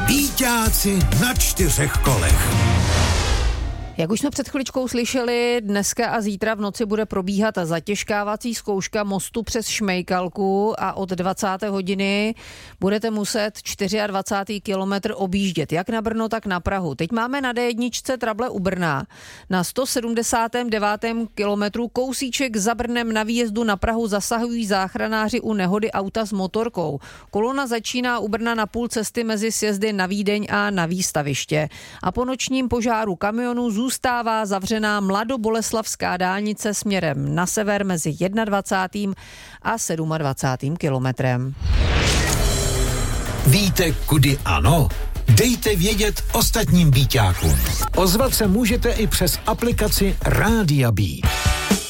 Býťáci na 4 kolech. Jak už jsme před chviličkou slyšeli, dneska a zítra v noci bude probíhat zatěžkávací zkouška mostu přes Šmejkalku a od 20. hodiny budete muset 24. kilometr objíždět, jak na Brno, tak na Prahu. Teď máme na D1 trable u Brna. Na 179. kilometru kousíček za Brnem na výjezdu na Prahu zasahují záchranáři u nehody auta s motorkou. Kolona začíná u Brna na půl cesty mezi sjezdy na Vídeň a na Výstaviště. A po nočním požáru kamionů zůstává zavřená mladoboleslavská dálnice směrem na sever mezi 21. a 27. kilometrem. Víte, kudy ano? Dejte vědět ostatním býťákům. Ozvat se můžete i přes aplikaci Rádia Bí.